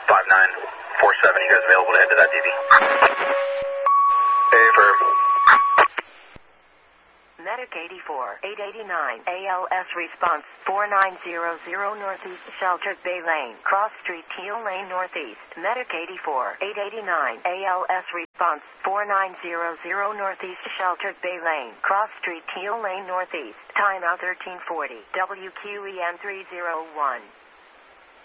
5947, you guys available to head to that DB? Hey, for Medic 84, 889, ALS response, 4900 Northeast Sheltered Bay Lane, Cross Street, Teal Lane Northeast. Medic 84, 889, ALS response, 4900 Northeast Sheltered Bay Lane, Cross Street, Teal Lane Northeast. Timeout 1340, WQEN 301.